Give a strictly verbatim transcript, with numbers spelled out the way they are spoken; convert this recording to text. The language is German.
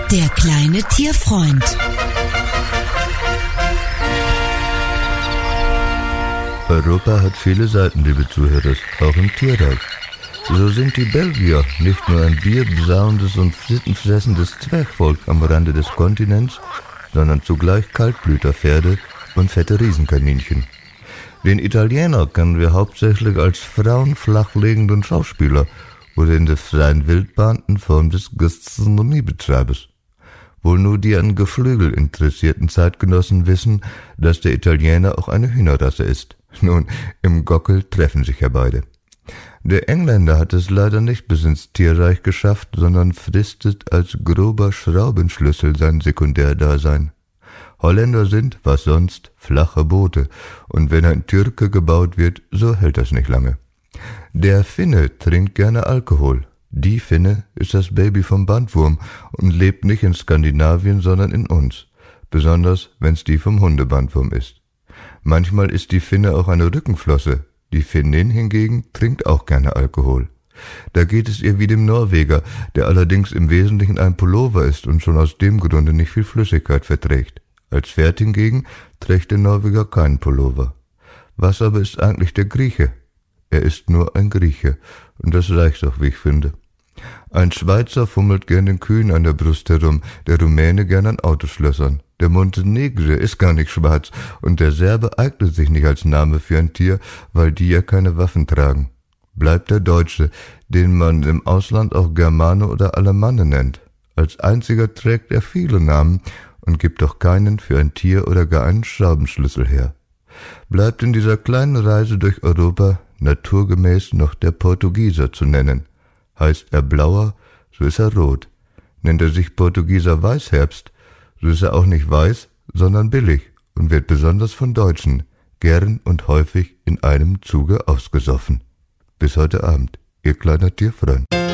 Der kleine Tierfreund. Europa hat viele Seiten, liebe Zuhörer, auch im Tierreich. So sind die Belgier nicht nur ein bierbesauendes und frittenfressendes Zwergvolk am Rande des Kontinents, sondern zugleich Kaltblüterpferde und fette Riesenkaninchen. Den Italiener kennen wir hauptsächlich als frauenflachlegenden Schauspieler oder in der freien Wildbahn in Form des Gastronomiebetreibers. Wohl nur die an Geflügel interessierten Zeitgenossen wissen, dass der Italiener auch eine Hühnerrasse ist. Nun, im Gockel treffen sich ja beide. Der Engländer hat es leider nicht bis ins Tierreich geschafft, sondern fristet als grober Schraubenschlüssel sein Sekundärdasein. Holländer sind, was sonst, flache Boote, und wenn ein Türke gebaut wird, so hält das nicht lange. Der Finne trinkt gerne Alkohol. Die Finne ist das Baby vom Bandwurm und lebt nicht in Skandinavien, sondern in uns, besonders wenn's die vom Hundebandwurm ist. Manchmal ist die Finne auch eine Rückenflosse, die Finnin hingegen trinkt auch gerne Alkohol. Da geht es ihr wie dem Norweger, der allerdings im Wesentlichen ein Pullover ist und schon aus dem Grunde nicht viel Flüssigkeit verträgt. Als Pferd hingegen trägt der Norweger keinen Pullover. Was aber ist eigentlich der Grieche? Er ist nur ein Grieche, und das reicht auch, wie ich finde. Ein Schweizer fummelt gern den Kühen an der Brust herum, der Rumäne gern an Autoschlössern. Der Montenegre ist gar nicht schwarz, und der Serbe eignet sich nicht als Name für ein Tier, weil die ja keine Waffen tragen. Bleibt der Deutsche, den man im Ausland auch Germane oder Alemanne nennt. Als einziger trägt er viele Namen und gibt doch keinen für ein Tier oder gar einen Schraubenschlüssel her. Bleibt in dieser kleinen Reise durch Europa naturgemäß noch der Portugieser zu nennen. Heißt er Blauer, so ist er rot. Nennt er sich Portugieser Weißherbst, so ist er auch nicht weiß, sondern billig und wird besonders von Deutschen gern und häufig in einem Zuge ausgesoffen. Bis heute Abend, Ihr kleiner Tierfreund.